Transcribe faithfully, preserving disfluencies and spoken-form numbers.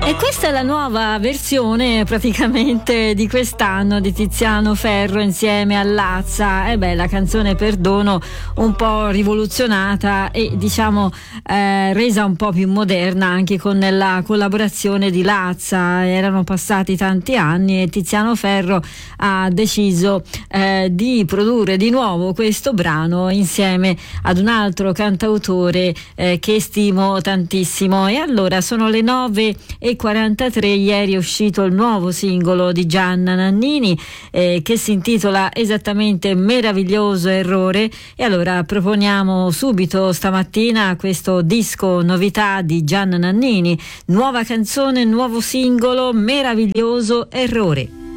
E questa è la nuova versione praticamente di quest'anno di Tiziano Ferro insieme a Lazza. E beh, la canzone Perdono un po' rivoluzionata e diciamo eh, resa un po' più moderna anche con la collaborazione di Lazza. Erano passati tanti anni e Tiziano Ferro ha deciso eh, di produrre di nuovo questo brano insieme ad un altro cantautore eh, che stimo tantissimo. E allora sono le nove e quarantatré, ieri è uscito il nuovo singolo di Gianna Nannini eh, che si intitola esattamente Meraviglioso Errore, e allora proponiamo subito stamattina questo disco novità di Gianna Nannini, nuova canzone, nuovo singolo, Meraviglioso Errore.